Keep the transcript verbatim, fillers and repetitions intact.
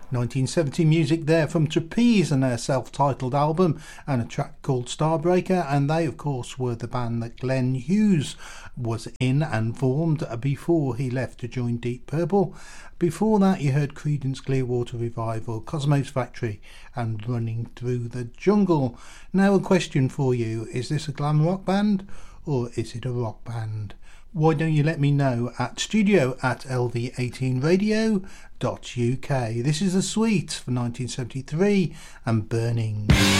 nineteen seventy music there from Trapeze and their self-titled album, and a track called Starbreaker, and they of course were the band that Glenn Hughes was in and formed before he left to join Deep Purple. Before that you heard Creedence Clearwater Revival, Cosmo's Factory and Running Through the Jungle. Now a question for you, is this a glam rock band or is it a rock band? Why don't you let me know at studio at l v eighteen radio dot u k. This is The Sweets for nineteen seventy-three and Burning.